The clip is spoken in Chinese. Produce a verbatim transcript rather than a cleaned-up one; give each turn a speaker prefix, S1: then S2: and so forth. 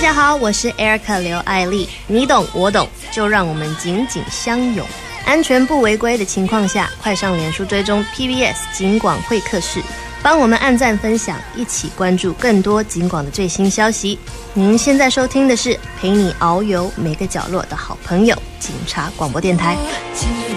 S1: 家好，我是 Erica 刘爱丽，你懂我懂，就让我们紧紧相拥。安全不违规的情况下，快上脸书追踪 P B S 警广会客室，帮我们按赞分享，一起关注更多警广的最新消息。您现在收听的是陪你遨游每个角落的好朋友警察广播电台。